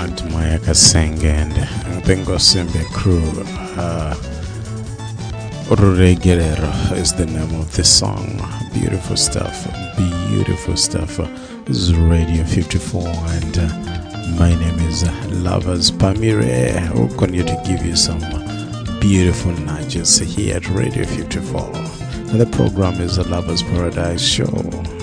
Aunt Maya Kasenge and Bengo Simbe crew. Rure Guerrero is the name of the song. Beautiful stuff, beautiful stuff. This is Radio 54 and my name is Lovers Pamire. We're going to give you some beautiful nudges here at Radio 54. The program is the Lovers Paradise Show.